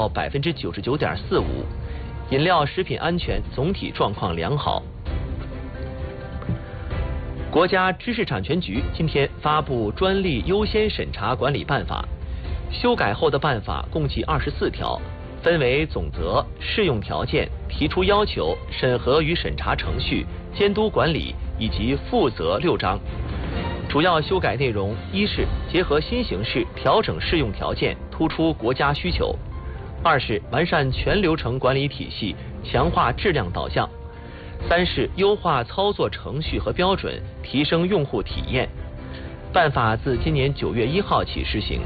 到99.45%，饮料食品安全总体状况良好。国家知识产权局今天发布专利优先审查管理办法，修改后的办法共计24条，分为总则、适用条件、提出要求、审核与审查程序、监督管理以及负责6章。主要修改内容：一是结合新形势调整适用条件，突出国家需求；二是完善全流程管理体系，强化质量导向；三是优化操作程序和标准，提升用户体验。办法自今年9月1号起施行。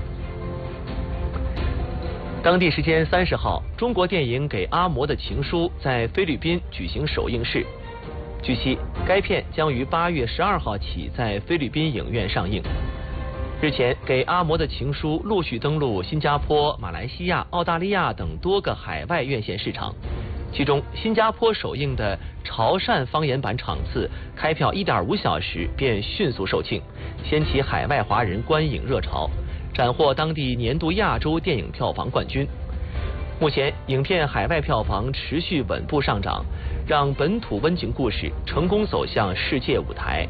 当地时间30号，中国电影《给阿嬷的情书》在菲律宾举行首映式。据悉，该片将于8月12号起在菲律宾影院上映。日前，《给阿嬷的情书》陆续登陆新加坡、马来西亚、澳大利亚等多个海外院线市场。其中，新加坡首映的潮汕方言版场次开票1.5小时便迅速售罄，掀起海外华人观影热潮，斩获当地年度亚洲电影票房冠军。目前，影片海外票房持续稳步上涨，让本土温情故事成功走向世界舞台。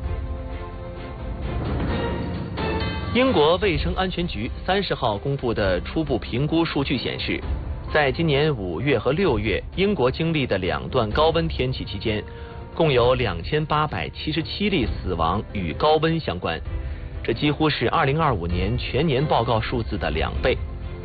英国卫生安全局30号公布的初步评估数据显示，在今年5月和6月，英国经历的2段高温天气期间，共有2877例死亡与高温相关，这几乎是2025年全年报告数字的2倍。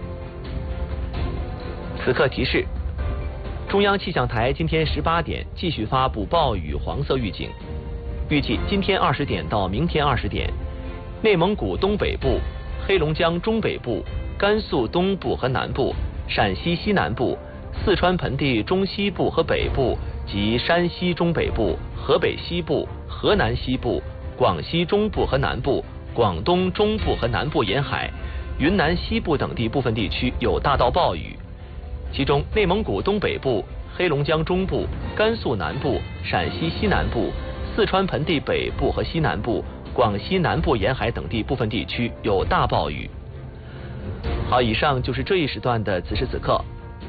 此刻提示：中央气象台今天18点继续发布暴雨黄色预警，预计今天20点到明天20点，内蒙古东北部、黑龙江中北部、甘肃东部和南部、陕西西南部、四川盆地中西部和北部及山西中北部、河北西部、河南西部、广西中部和南部、广东中部和南部沿海、云南西部等地部分地区有大到暴雨。其中，内蒙古东北部、黑龙江中部、甘肃南部、陕西西南部、四川盆地北部和西南部、广西南部沿海等地部分地区有大暴雨。好，以上就是这一时段的此时此刻。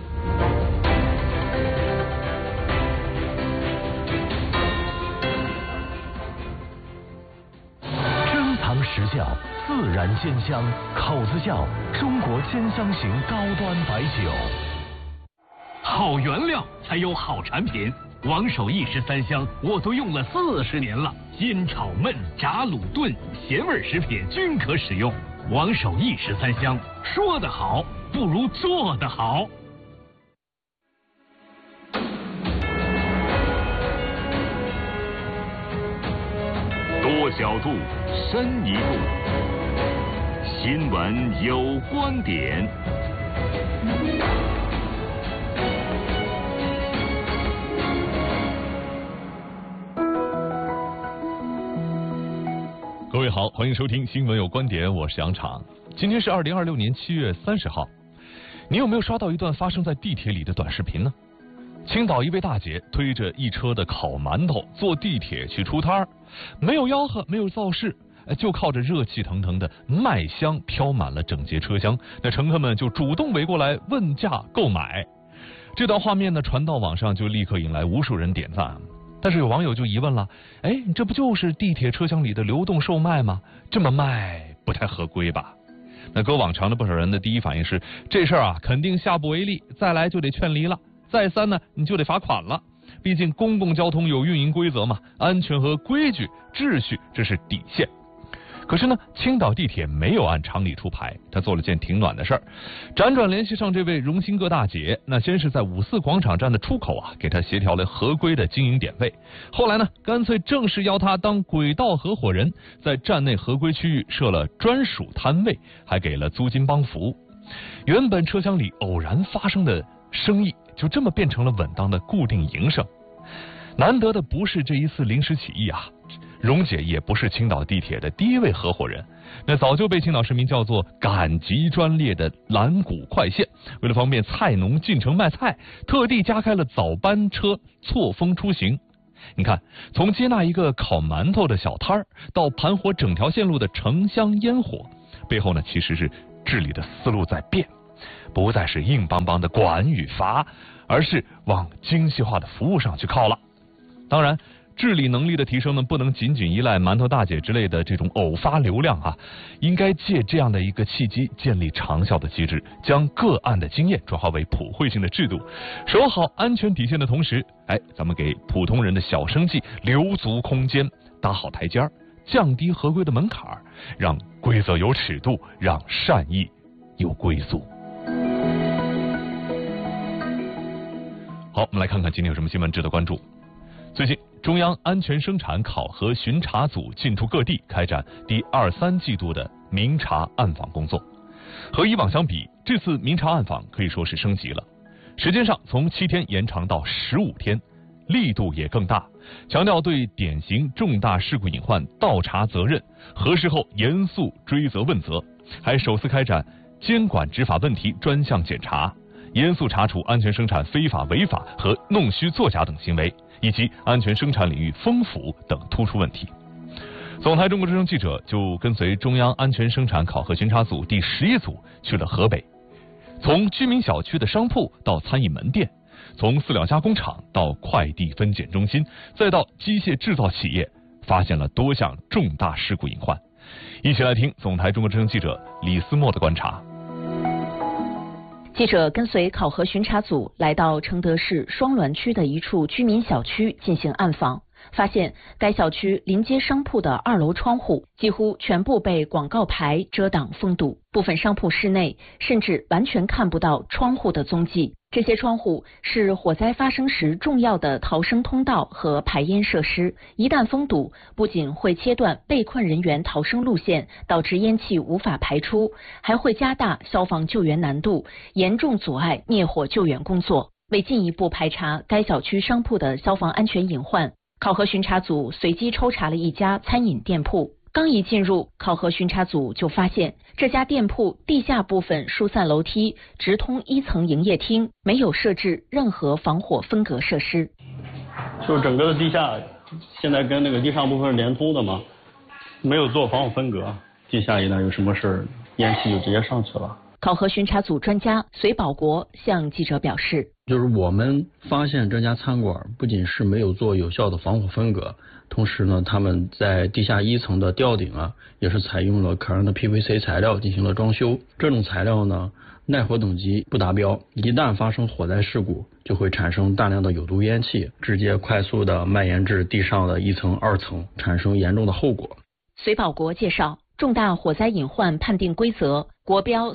珍藏实窖，自然鲜香，口子窖，中国鲜香型高端白酒。 好原料才有好产品，王守义13香我都用了40年了，煎炒焖炸卤炖咸味食品均可使用。王守义13香，说得好不如做得好。 多角度，深一步，新闻有观点。 各位好，欢迎收听新闻有观点，我是杨昶。今天是2026年7月30号，你有没有刷到一段发生在地铁里的短视频呢？青岛一位大姐推着一车的烤馒头坐地铁去出摊儿，没有吆喝，没有造势，就靠着热气腾腾的麦香飘满了整节车厢，那乘客们就主动围过来问价购买。这段画面呢传到网上，就立刻引来无数人点赞。但是有网友就疑问了，这不就是地铁车厢里的流动售卖吗？这么卖不太合规吧？那搁往常的不少人的第一反应是，这事儿啊肯定下不为例，再来就得劝离了，再三呢你就得罚款了。毕竟公共交通有运营规则嘛，安全和规矩秩序这是底线。可是呢，青岛地铁没有按常理出牌，他做了件挺暖的事儿，辗转联系上这位荣兴阁大姐，那先是在5·4广场站的出口啊，给她协调了合规的经营点位，后来呢，干脆正式邀她当轨道合伙人，在站内合规区域设了专属摊位，还给了租金帮扶。原本车厢里偶然发生的生意，就这么变成了稳当的固定营生。难得的不是这一次临时起意啊，荣姐也不是青岛地铁的第一位合伙人，那早就被青岛市民叫做赶集专列的蓝谷快线。为了方便菜农进城卖菜，特地加开了早班车错峰出行。你看，从接纳一个烤馒头的小摊儿，到盘活整条线路的城乡烟火，背后呢其实是治理的思路在变。 不再是硬邦邦的管与罚，而是往精细化的服务上去靠了。当然，治理能力的提升呢，不能仅仅依赖馒头大姐之类的这种偶发流量啊，应该借这样的一个契机，建立长效的机制，将个案的经验转化为普惠性的制度，守好安全底线的同时，咱们给普通人的小生计留足空间，搭好台阶，降低合规的门槛，让规则有尺度，让善意有归宿。好，我们来看看今天有什么新闻值得关注。最近，中央安全生产考核巡查组进出各地，开展第2、3季度的明察暗访工作。和以往相比，这次明察暗访可以说是升级了，时间上从7天延长到15天，力度也更大，强调对典型重大事故隐患倒查责任，核实后严肃追责问责，还首次开展监管执法问题专项检查，严肃查处安全生产非法违法和弄虚作假等行为，以及安全生产领域风腐等突出问题。总台中国之声记者就跟随中央安全生产考核巡查组第11组去了河北，从居民小区的商铺到餐饮门店，从饲料加工厂到快递分拣中心，再到机械制造企业，发现了多项重大事故隐患。一起来听总台中国之声记者李思墨的观察。 记者跟随考核巡查组来到承德市双滦区的一处居民小区进行暗访，发现该小区临街商铺的2楼窗户几乎全部被广告牌遮挡封堵，部分商铺室内甚至完全看不到窗户的踪迹。这些窗户是火灾发生时重要的逃生通道和排烟设施，一旦封堵，不仅会切断被困人员逃生路线，导致烟气无法排出，还会加大消防救援难度，严重阻碍灭火救援工作。为进一步排查该小区商铺的消防安全隐患，考核巡查组随机抽查了一家餐饮店铺。刚一进入，考核巡查组就发现这家店铺地下部分疏散楼梯直通1层营业厅，没有设置任何防火分隔设施。 就是整个的地下现在跟那个地上部分是连通的嘛，没有做防火分隔，地下一旦有什么事，烟气就直接上去了。 考核巡查组专家隋保国向记者表示， 就是我们发现这家餐馆不仅是没有做有效的防火分隔，同时呢，他们在地下1层的吊顶啊，也是采用了可燃的 PVC 材料进行了装修。这种材料呢，耐火等级不达标，一旦发生火灾事故，就会产生大量的有毒烟气，直接快速的蔓延至地上的1层、2层，产生严重的后果。 隋保国介绍，重大火灾隐患判定规则国标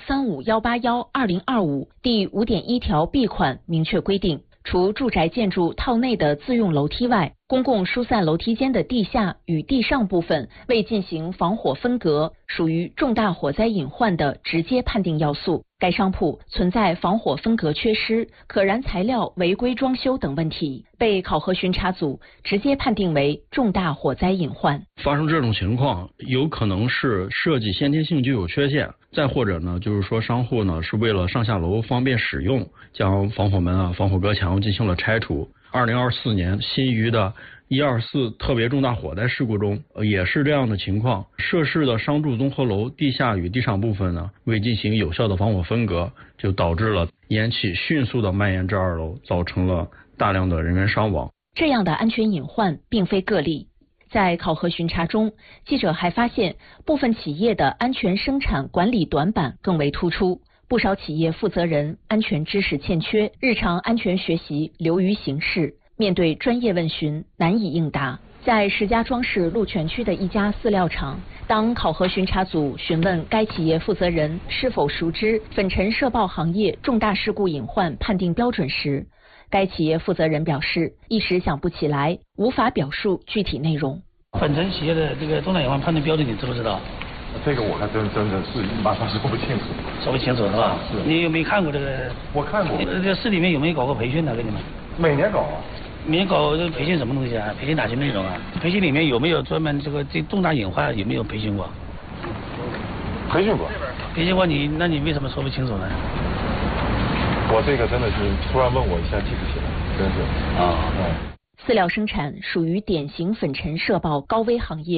35181/2025第5.1条 B 款明确规定，除住宅建筑套内的自用楼梯外，公共疏散楼梯间的地下与地上部分未进行防火分隔，属于重大火灾隐患的直接判定要素。该商铺存在防火分隔缺失、可燃材料违规装修等问题，被考核巡查组直接判定为重大火灾隐患。 发生这种情况，有可能是设计先天性就有缺陷，再或者呢，就是说商户呢是为了上下楼方便使用，将防火门啊、防火隔墙进行了拆除。2024年新余的124特别重大火灾事故中，也是这样的情况。涉事的商住综合楼地下与地上部分呢，未进行有效的防火分隔，就导致了烟气迅速的蔓延至2楼，造成了大量的人员伤亡。 这样的安全隐患并非个例。在考核巡查中，记者还发现部分企业的安全生产管理短板更为突出。不少企业负责人安全知识欠缺，日常安全学习流于形式，面对专业问询难以应答。在石家庄市鹿泉区的一家饲料厂，当考核巡查组询问该企业负责人是否熟知粉尘涉爆行业重大事故隐患判定标准时，该企业负责人表示一时想不起来，无法表述具体内容。 粉尘企业的这个重大隐患判定标准你知不知道？ 这个我还真的是马上说不清楚。 说不清楚是吧？ 是。 你有没有看过这个？ 我看过。 这市里面有没有搞过培训呢？给你们？ 每年搞啊。 每年搞这培训什么东西啊？培训哪些内容啊？培训里面有没有专门这重大隐患有没有培训过？ 培训过。 培训过你，那你为什么说不清楚呢？ 我这个真的是突然问我一下记不起来，真是。 饲料生产属于典型粉尘涉爆高危行业。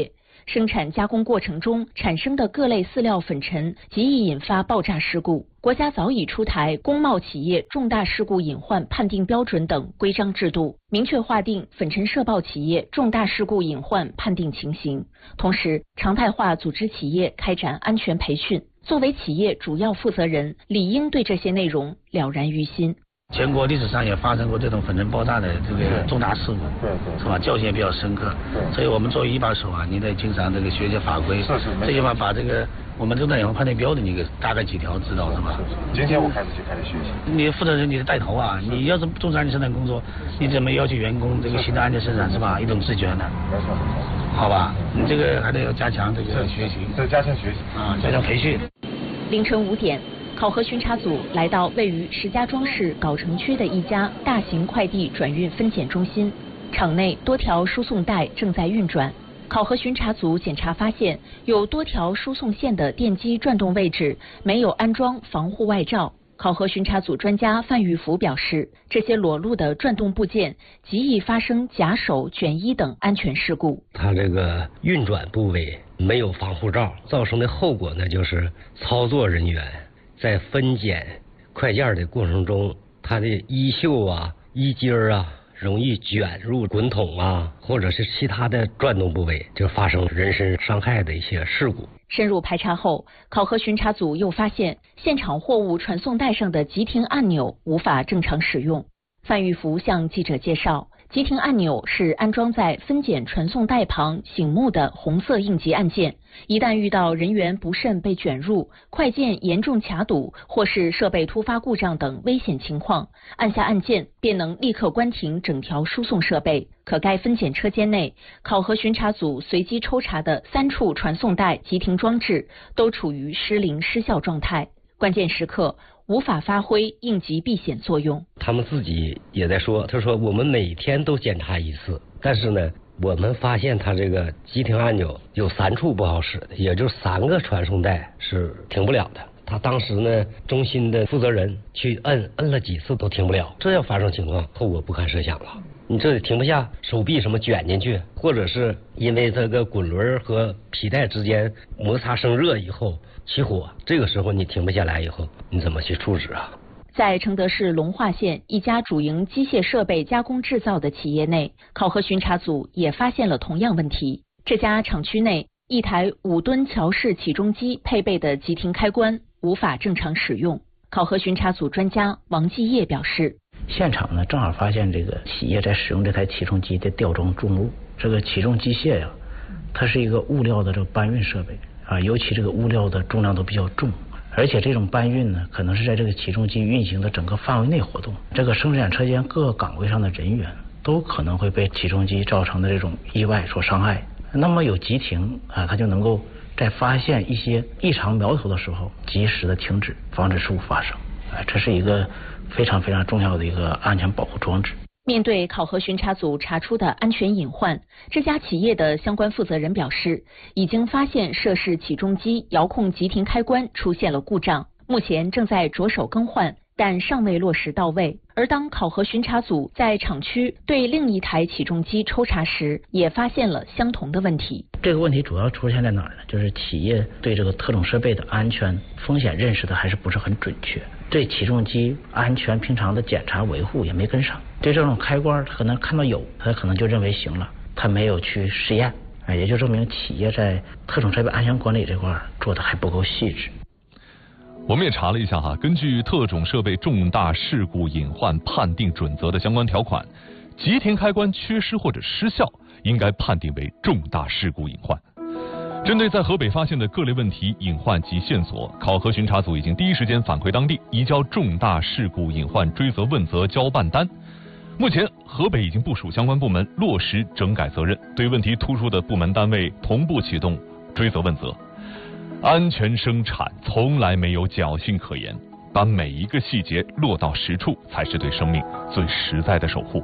生产加工过程中产生的各类饲料粉尘极易引发爆炸事故。国家早已出台工贸企业重大事故隐患判定标准等规章制度，明确划定粉尘涉爆企业重大事故隐患判定情形，同时常态化组织企业开展安全培训。作为企业主要负责人，理应对这些内容了然于心。 全国历史上也发生过这种粉尘爆炸的这个重大事故，是吧？教训也比较深刻。所以我们作为一把手啊，你得经常这个学一些法规，最起码把这个我们重大隐患判定标准你给大概几条知道，是吧？ 今天我开始学习。 你负责人你得带头啊！你要是重视安全生产工作，你怎么要求员工这个行动安全生产，是吧？一种自觉呢？ 没错。 好吧，你这个还得要加强这个学习， 加强学习啊，加强培训。 凌晨5点。考核巡查组来到位于石家庄市藁城区的一家大型快递转运分拣中心，场内多条输送带正在运转。考核巡查组检查发现，有多条输送线的电机转动位置没有安装防护外罩。考核巡查组专家范玉福表示，这些裸露的转动部件极易发生夹手、卷衣等安全事故。 它这个运转部位没有防护罩，造成的后果呢，就是操作人员在分拣快件的过程中，它的衣袖啊、衣襟啊，容易卷入滚筒啊，或者是其他的转动部位，就发生人身伤害的一些事故。 深入排查后，考核巡查组又发现现场货物传送带上的急停按钮无法正常使用。范玉福向记者介绍，急停按钮是安装在分拣传送带旁醒目的红色应急按键，一旦遇到人员不慎被卷入、快件严重卡堵或是设备突发故障等危险情况，按下按键便能立刻关停整条输送设备。可该分拣车间内，考核巡查组随机抽查的3处传送带急停装置都处于失灵失效状态，关键时刻无法发挥应急避险作用。 他们自己也在说，他说我们每天都检查一次，但是呢，我们发现它这个急停按钮有3处不好使的，也就是3个传送带是停不了的。他当时呢，中心的负责人去摁了几次都停不了，这要发生情况，后果不堪设想了。你这里停不下，手臂什么卷进去，或者是因为这个滚轮和皮带之间摩擦生热以后起火，这个时候你停不下来以后，你怎么去处置啊？ 在承德市龙化县一家主营机械设备加工制造的企业内，考核巡查组也发现了同样问题。这家厂区内一台5吨桥式起重机配备的急停开关无法正常使用。考核巡查组专家王继业表示， 现场呢正好发现这个企业在使用这台起重机的吊装重物。这个起重机械呀，它是一个物料的这个搬运设备啊，尤其这个物料的重量都比较重，而且这种搬运呢，可能是在这个起重机运行的整个范围内活动。这个生产车间各个岗位上的人员都可能会被起重机造成的这种意外所伤害。那么有急停啊，它就能够在发现一些异常苗头的时候，及时的停止，防止事故发生。这是一个非常非常重要的一个安全保护装置。 面对考核巡查组查出的安全隐患，这家企业的相关负责人表示，已经发现涉事起重机遥控急停开关出现了故障，目前正在着手更换，但尚未落实到位。而当考核巡查组在厂区对另一台起重机抽查时，也发现了相同的问题。 这个问题主要出现在哪儿呢？就是企业对这个特种设备的安全风险认识的还是不是很准确，对起重机安全平常的检查维护也没跟上。对这种开关，他可能看到有，他可能就认为行了，他没有去试验，也就证明企业在特种设备安全管理这块做的还不够细致。 我们也查了一下哈，根据特种设备重大事故隐患判定准则的相关条款，急停开关缺失或者失效，应该判定为重大事故隐患。针对在河北发现的各类问题、隐患及线索，考核巡查组已经第一时间返回当地，移交重大事故隐患追责问责交办单。目前，河北已经部署相关部门落实整改责任，对问题突出的部门单位同步启动追责问责。安全生产从来没有侥幸可言，把每一个细节落到实处，才是对生命最实在的守护。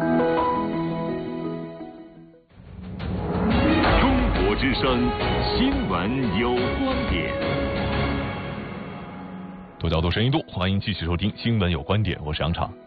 中国之声新闻有观点。 多角度深一度，欢迎继续收听新闻有观点，我是杨畅。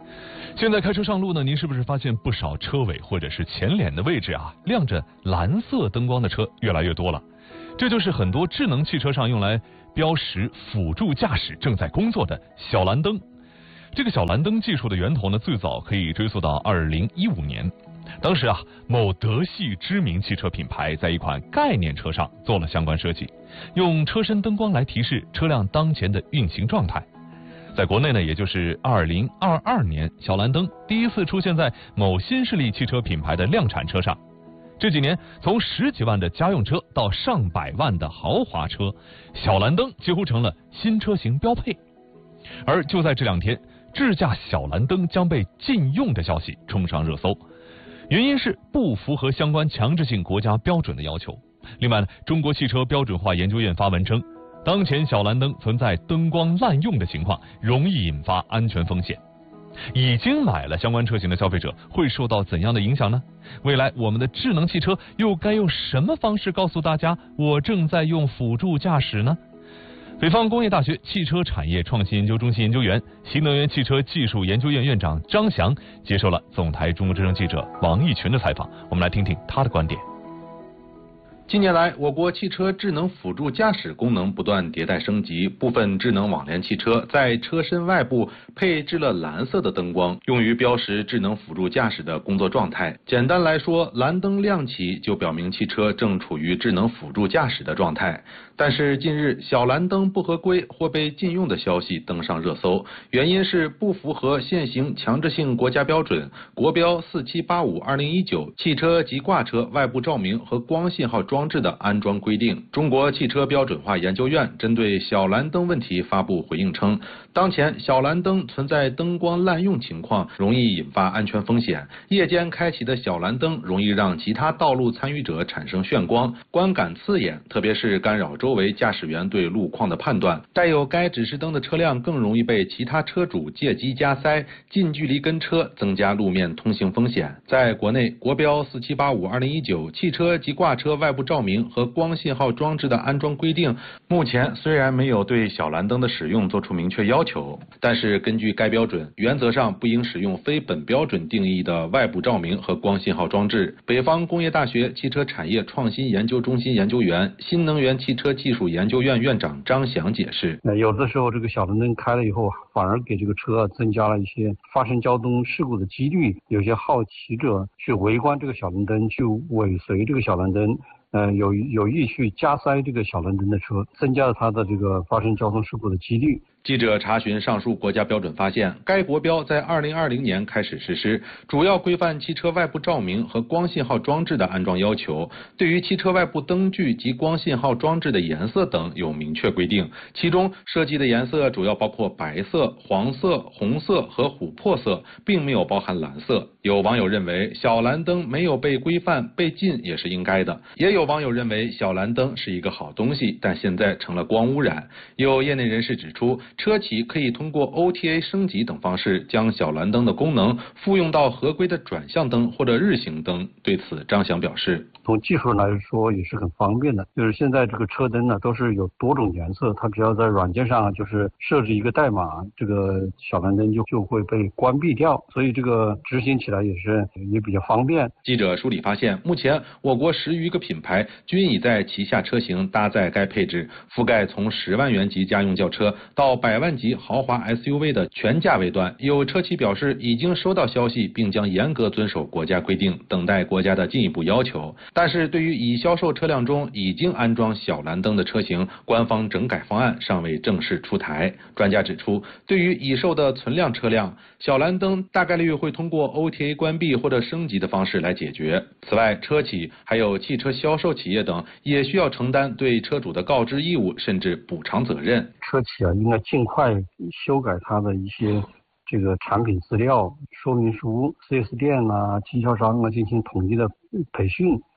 现在开车上路呢，您是不是发现不少车尾或者是前脸的位置啊，亮着蓝色灯光的车越来越多了？这就是很多智能汽车上用来标识辅助驾驶正在工作的小蓝灯。这个小蓝灯技术的源头呢，最早可以追溯到2015年。当时啊，某德系知名汽车品牌在一款概念车上做了相关设计，用车身灯光来提示车辆当前的运行状态。在国内呢，也就是2022年，小蓝灯第一次出现在某新势力汽车品牌的量产车上。这几年，从10几万的家用车到上百万的豪华车，小蓝灯几乎成了新车型标配。而就在这2天，智驾小蓝灯将被禁用的消息冲上热搜，原因是不符合相关强制性国家标准的要求。另外呢，中国汽车标准化研究院发文称，当前小蓝灯存在灯光滥用的情况，容易引发安全风险。已经买了相关车型的消费者会受到怎样的影响呢？未来我们的智能汽车又该用什么方式告诉大家我正在用辅助驾驶呢？北方工业大学汽车产业创新研究中心研究员、新能源汽车技术研究院院长张翔接受了总台中国之声记者王毅群的采访，我们来听听他的观点。 近年来，我国汽车智能辅助驾驶功能不断迭代升级，部分智能网联汽车在车身外部配置了蓝色的灯光，用于标识智能辅助驾驶的工作状态。简单来说，蓝灯亮起就表明汽车正处于智能辅助驾驶的状态。但是近日，小蓝灯不合规或被禁用的消息登上热搜，原因是不符合现行强制性国家标准国标4785-2019汽车及挂车外部照明和光信号装置的安装规定。中国汽车标准化研究院针对小蓝灯问题发布回应称，当前小蓝灯存在灯光滥用情况，容易引发安全风险。夜间开启的小蓝灯容易让其他道路参与者产生眩光，观感刺眼，特别是干扰周围驾驶员对路况的判断。带有该指示灯的车辆更容易被其他车主借机加塞，近距离跟车，增加路面通行风险。在国内，国标4785-2019汽车及挂车外部照明和光信号装置的安装规定，目前虽然没有对小蓝灯的使用做出明确要求，但是根据该标准，原则上不应使用非本标准定义的外部照明和光信号装置。北方工业大学汽车产业创新研究中心研究员、新能源汽车技术研究院院长张翔解释， 有的时候这个小蓝灯开了以后，反而给这个车增加了一些发生交通事故的几率。有些好奇者去围观这个小蓝灯，去尾随这个小蓝灯，有意去加塞这个小蓝灯的车，增加了它的这个发生交通事故的几率。 记者查询上述国家标准发现，该国标在2020年开始实施，主要规范汽车外部照明和光信号装置的安装要求，对于汽车外部灯具及光信号装置的颜色等有明确规定，其中设计的颜色主要包括白色、黄色、红色和琥珀色，并没有包含蓝色。有网友认为小蓝灯没有被规范，被禁也是应该的，也有网友认为小蓝灯是一个好东西，但现在成了光污染。有业内人士指出，车企可以通过 OTA 升级等方式，将小蓝灯的功能复用到合规的转向灯或者日行灯。对此，张翔表示， 从技术来说也是很方便的，就是现在这个车灯呢都是有多种颜色，它只要在软件上就是设置一个代码，这个小蓝灯就会被关闭掉，所以这个执行起来也比较方便。 记者梳理发现，目前我国10余个品牌均已在旗下车型搭载该配置，覆盖从10万元级家用轿车到100万级豪华 SUV 的全价位段。有车企表示已经收到消息，并将严格遵守国家规定，等待国家的进一步要求。但是对于已销售车辆中已经安装小蓝灯的车型，官方整改方案尚未正式出台。专家指出，对于已售的存量车辆，小蓝灯大概率会通过 OTA 关闭或者升级的方式来解决。此外，车企还有汽车销售企业等也需要承担对车主的告知义务，甚至补偿责任。 车企应该尽快修改它的一些这个产品资料说明书，4S店经销商进行统一的培训，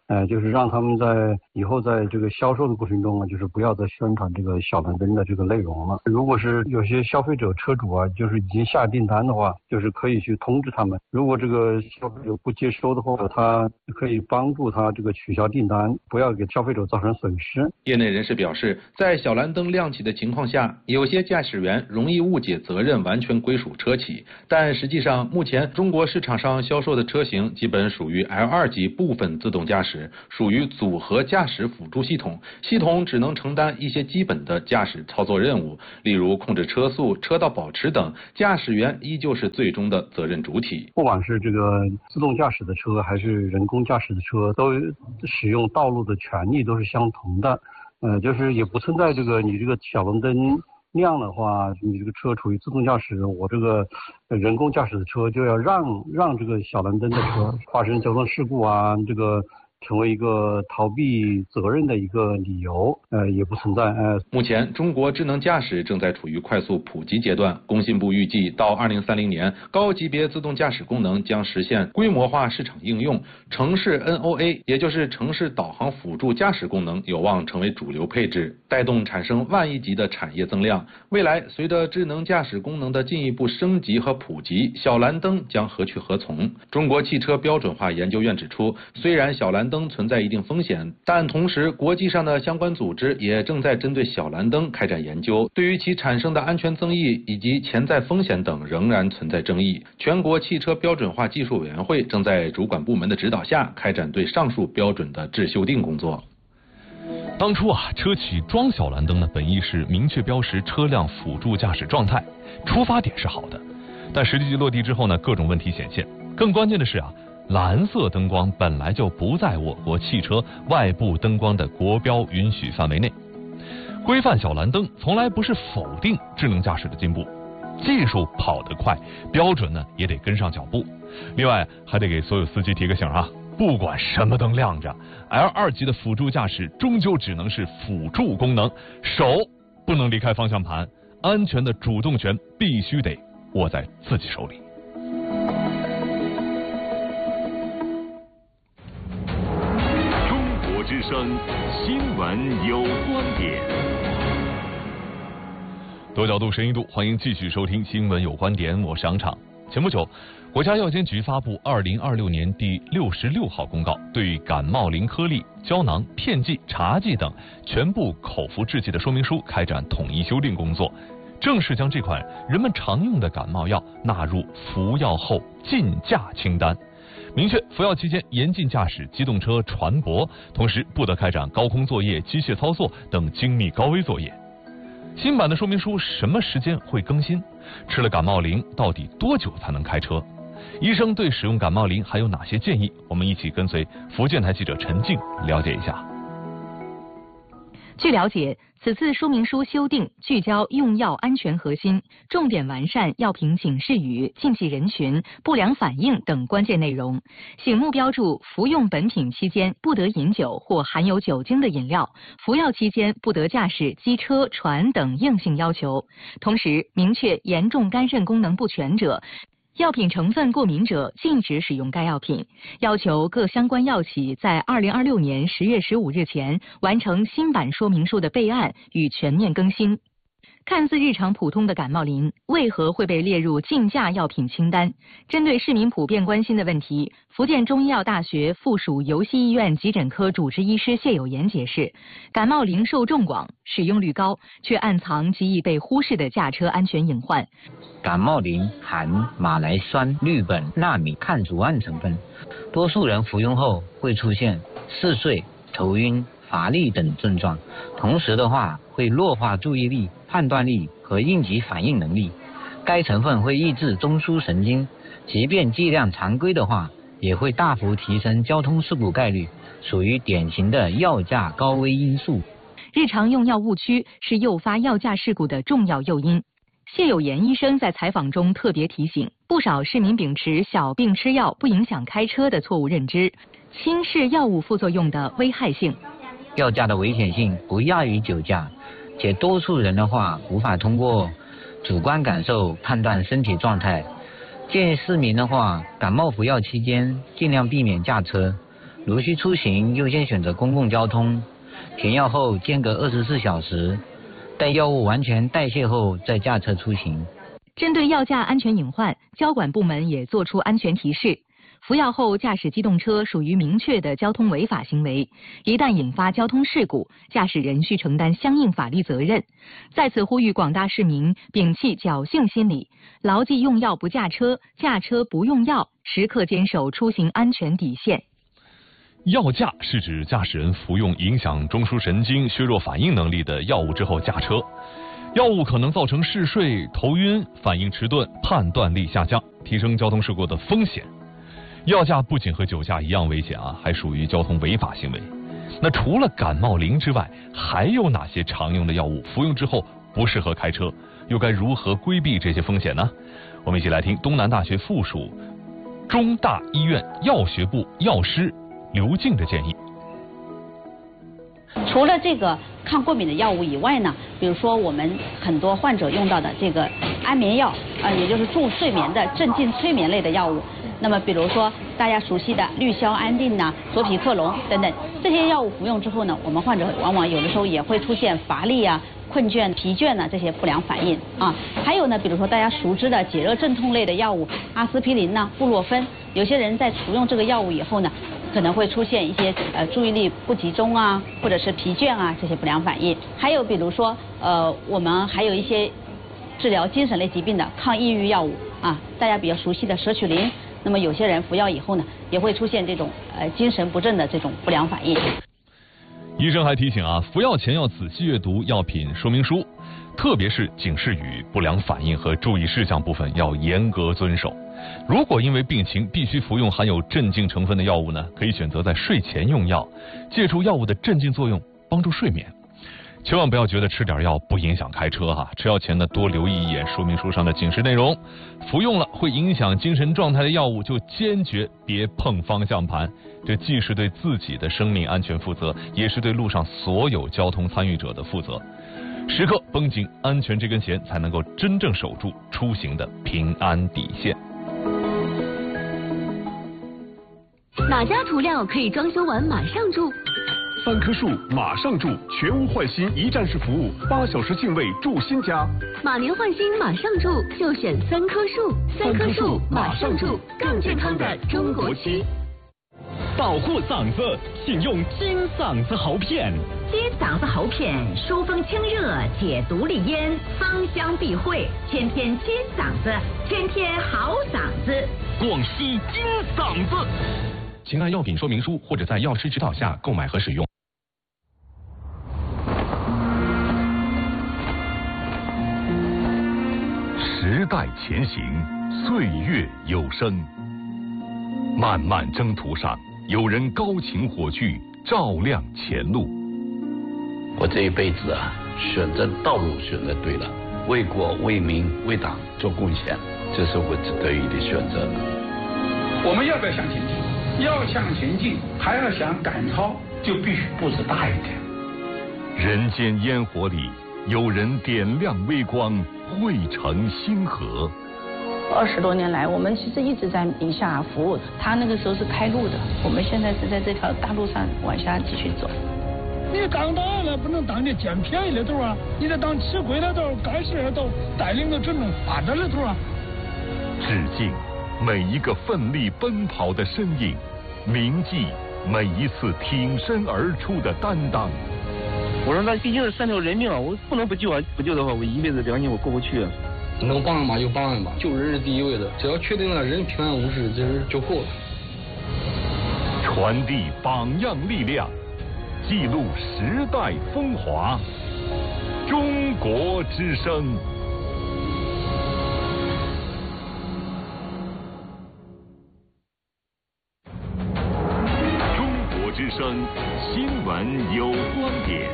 就是让他们在以后在这个销售的过程中啊，就是不要再宣传这个小蓝灯的这个内容了。如果是有些消费者车主啊，就是已经下订单的话，就是可以去通知他们。如果这个消费者不接收的话，他可以帮助他这个取消订单，不要给消费者造成损失。 业内人士表示，在小蓝灯亮起的情况下，有些驾驶员容易误解责任完全归属车企，但实际上，目前中国市场上销售的车型基本属于 L2 级部分自动驾驶，属于组合驾驶辅助系统，系统只能承担一些基本的驾驶操作任务，例如控制车速、车道保持等，驾驶员依旧是最终的责任主体。 不管是这个自动驾驶的车还是人工驾驶的车，都使用道路的权利都是相同的，就是也不存在这个你这个小蓝灯亮的话，你这个车处于自动驾驶，我这个人工驾驶的车就要让这个小蓝灯的车发生交通事故啊，这个成为一个逃避责任的一个理由，也不存在。 目前中国智能驾驶正在处于快速普及阶段，工信部预计到2030年，高级别自动驾驶功能将实现规模化市场应用，城市 NOA 也就是城市导航辅助驾驶功能有望成为主流配置，带动产生万亿级的产业增量。未来随着智能驾驶功能的进一步升级和普及，小蓝灯将何去何从？中国汽车标准化研究院指出，虽然小蓝灯存在一定风险，但同时国际上的相关组织也正在针对小蓝灯开展研究，对于其产生的安全争议以及潜在风险等仍然存在争议。全国汽车标准化技术委员会正在主管部门的指导下开展对上述标准的质修订工作。 当初车企装小蓝灯呢，本意是明确标识车辆辅助驾驶状态，出发点是好的，但实际落地之后呢，各种问题显现。更关键的是蓝色灯光本来就不在我国汽车外部灯光的国标允许范围内。规范小蓝灯从来不是否定智能驾驶的进步，技术跑得快，标准呢也得跟上脚步。另外还得给所有司机提个醒不管什么灯亮着 ，L2 级的辅助驾驶终究只能是辅助功能，手不能离开方向盘，安全的主动权必须得握在自己手里。 之声新闻有观点， 多角度、深一度，欢迎继续收听新闻有观点，我是杨昶。前不久，国家药监局发布2026年第66号公告，对感冒灵颗粒、胶囊、片剂、茶剂等全部口服制剂的说明书开展统一修订工作，正式将这款人们常用的感冒药纳入服药后禁驾清单。明确服药期间严禁驾驶机动车、船舶，同时不得开展高空作业、机械操作等精密高危作业。新版的说明书什么时间会更新？吃了感冒灵到底多久才能开车？医生对使用感冒灵还有哪些建议？我们一起跟随福建台记者陈静了解一下。 据了解，此次说明书修订聚焦用药安全核心，重点完善药品警示语、禁忌人群、不良反应等关键内容，醒目标注服用本品期间不得饮酒或含有酒精的饮料，服药期间不得驾驶机车、船等硬性要求。同时，明确严重肝肾功能不全者、药品成分过敏者禁止使用该药品，要求各相关药企在2026年10月15日前完成新版说明书的备案与全面更新。看似日常普通的感冒灵，为何会被列入禁驾药品清单？针对市民普遍关心的问题，福建中医药大学附属游溪医院急诊科主治医师谢有言解释，感冒灵受众广，使用率高，却暗藏极易被忽视的驾车安全隐患。 感冒灵含马来酸、氯苯、纳米抗组胺成分，多数人服用后会出现嗜睡、头晕、乏力等症状，同时的话会弱化注意力、判断力和应急反应能力。该成分会抑制中枢神经，即便剂量常规的话，也会大幅提升交通事故概率，属于典型的药驾高危因素。 日常用药误区是诱发药驾事故的重要诱因。谢有言医生在采访中特别提醒，不少市民秉持小病吃药不影响开车的错误认知，轻视药物副作用的危害性。 药驾的危险性不亚于酒驾，且多数人的话无法通过主观感受判断身体状态。建议市民的话，感冒服药期间尽量避免驾车， 如需出行，优先选择公共交通。填药后间隔24小时，待药物完全代谢后再驾车出行。 针对药驾安全隐患，交管部门也作出安全提示。服药后驾驶机动车属于明确的交通违法行为，一旦引发交通事故，驾驶人需承担相应法律责任。在此呼吁广大市民摒弃侥幸心理，牢记用药不驾车，驾车不用药，时刻坚守出行安全底线。 药驾是指驾驶人服用影响中枢神经、削弱反应能力的药物之后驾车。药物可能造成嗜睡、头晕、反应迟钝、判断力下降，提升交通事故的风险。药驾不仅和酒驾一样危险啊，还属于交通违法行为。那除了感冒灵之外，还有哪些常用的药物服用之后不适合开车？又该如何规避这些风险呢？我们一起来听东南大学附属中大医院药学部药师刘静的建议。 除了这个抗过敏的药物以外呢，比如说我们很多患者用到的这个安眠药也就是助睡眠的镇静催眠类的药物。那么比如说大家熟悉的氯硝安定呐、索匹克隆等等这些药物服用之后呢，我们患者往往有的时候也会出现乏力啊、困倦、疲倦呐这些不良反应啊。还有呢，比如说大家熟知的解热镇痛类的药物，阿司匹林呐、布洛芬，有些人在服用这个药物以后呢，可能会出现一些注意力不集中啊，或者是疲倦啊这些不良反应。还有比如说我们还有一些治疗精神类疾病的抗抑郁药物啊，大家比较熟悉的舍曲林。那么有些人服药以后呢，也会出现这种精神不振的这种不良反应。 医生还提醒啊，服药前要仔细阅读药品说明书，特别是警示语、不良反应和注意事项部分要严格遵守。如果因为病情必须服用含有镇静成分的药物呢，可以选择在睡前用药，借助药物的镇静作用帮助睡眠。千万不要觉得吃点药不影响开车哈，吃药前呢多留意一眼说明书上的警示内容，服用了会影响精神状态的药物就坚决别碰方向盘，这既是对自己的生命安全负责，也是对路上所有交通参与者的负责。时刻绷紧安全这根弦，才能够真正守住出行的平安底线。 哪家涂料可以装修完马上住 ？3棵树马上住，全屋换新一站式服务，8小时净位住新家。 马年换新马上住，就选3棵树。3棵树马上住，更健康的中国区。 保护嗓子，请用金嗓子喉片。 金嗓子喉片疏风清热，解毒利咽，芳香避秽，天天金嗓子，天天好嗓子。 广西金嗓子。 请按药品说明书或者在药师指导下购买和使用。 时代前行，岁月有声。漫漫征途上，有人高擎火炬，照亮前路。 我这一辈子啊，选择道路选择对了，为国为民为党做贡献，这是我得意的选择。 我们要不要向前进？要向前进，还要想赶超，就必须步子大一点。 人间烟火里，有人点亮微光，汇成星河。 20多年来，我们其实一直在宁夏服务。他那个时候是开路的，我们现在是在这条大路上往下继续走。 你当大了不能当你捡便宜的头啊，你得当吃亏的头、干事的头，带领着整种发展的头啊。 致敬每一个奋力奔跑的身影，铭记每一次挺身而出的担当。 我说那毕竟是3条人命啊，我不能不救啊！不救的话，我一辈子良心我过不去啊。 能帮人吧就帮人吧，救人是第一位的，只要确定了人平安无事，这就够了。 传递榜样力量，记录时代风华，中国之声。中国之声新闻有观点。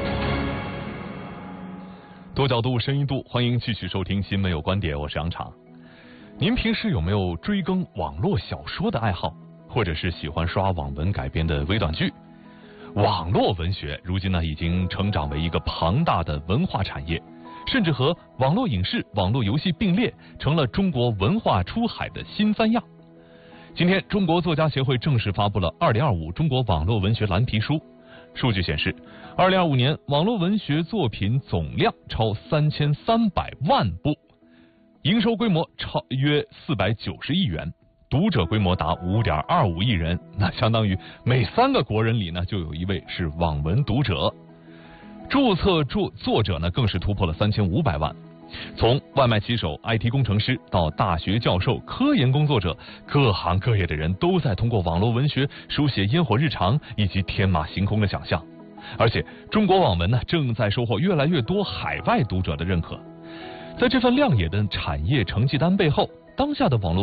多角度、深一度，欢迎继续收听新闻有观点，我是杨昶。您平时有没有追更网络小说的爱好，或者是喜欢刷网文改编的微短剧？网络文学如今呢，已经成长为一个庞大的文化产业，甚至和网络影视、网络游戏并列，成了中国文化出海的新三样。 今天，中国作家协会正式发布了2025中国网络文学蓝皮书。数据显示，2025年网络文学作品总量超3300万部，营收规模超约490亿元，读者规模达5.25亿人，那相当于每3个国人里呢就有一位是网文读者。注册作者呢更是突破了3500万。从外卖骑手、IT 工程师到大学教授、科研工作者，各行各业的人都在通过网络文学书写烟火日常以及天马行空的想象。而且中国网文呢正在收获越来越多海外读者的认可。在这份亮眼的产业成绩单背后，当下的网络